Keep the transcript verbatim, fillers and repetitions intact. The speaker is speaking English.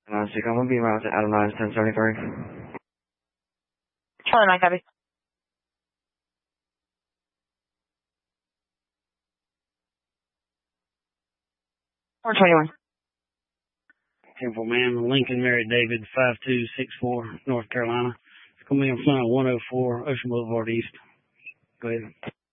Uh, so I'm going to be around to Adam nine, ten seventy-three. Charlie nine, copy. four twenty-one. ten four, ma'am. Lincoln Mary David, five two six four, North Carolina. It's going to be in front of one oh four Ocean Boulevard East. Go ahead.